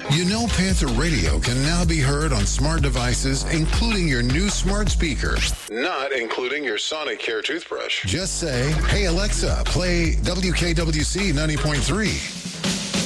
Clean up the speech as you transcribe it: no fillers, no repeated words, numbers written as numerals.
You know Panther Radio can now be heard on smart devices, including your new smart speaker. Not including your Sonic Care toothbrush. Just say, hey Alexa, play WKWC 90.3.